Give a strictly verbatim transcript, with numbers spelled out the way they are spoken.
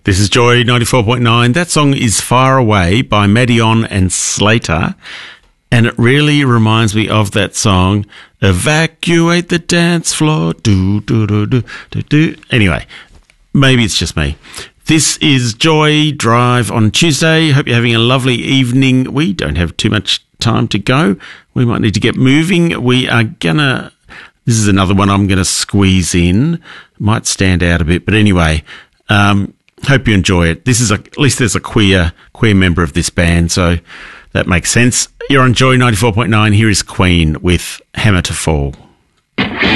This is Joy ninety-four point nine. That song is Far Away by Madeon and Slater. And it really reminds me of that song, Evacuate the Dance Floor. Do, do, do, do, do, do. Anyway, maybe it's just me. This is Joy Drive on Tuesday. Hope you're having a lovely evening. We don't have too much time to go. We might need to get moving. We are going to... This is another one I'm going to squeeze in. Might stand out a bit. But anyway... Um, hope you enjoy it. This is a, at least there's a queer queer member of this band, so that makes sense. You're on Joy ninety-four point nine. Here is Queen with Hammer to Fall.